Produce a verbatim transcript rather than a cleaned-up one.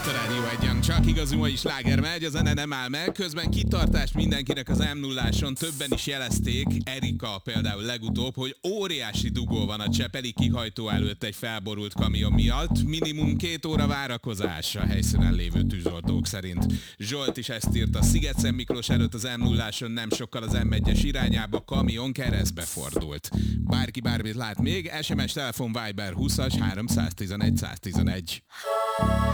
Itt a Rádió Egyen, csak igazi mai sláger megy, a zene nem áll meg, közben kitartást mindenkinek az em nulláson, többen is jelezték, Erika például legutóbb, hogy óriási dugó van a Csepeli kihajtó előtt egy felborult kamion miatt, minimum két óra várakozás a helyszínen lévő tűzoltók szerint. Zsolt is ezt írta, Sziget-Szent Miklós előtt az em nulláson nem sokkal az em egyes irányába kamion keresztbe fordult. Bárki bármit lát még, es em es, telefon, Viber húszas háromszáztizenegy száztizenegy.